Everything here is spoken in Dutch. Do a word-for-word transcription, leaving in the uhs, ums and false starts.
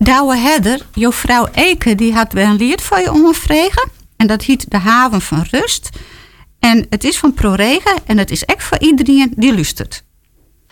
Douwe Herder, jouw vrouw Eke, die had wel een lied voor je omgevraagd. En dat heet De Haven van Rust. En het is van ProRegen en het is echt voor iedereen die luistert.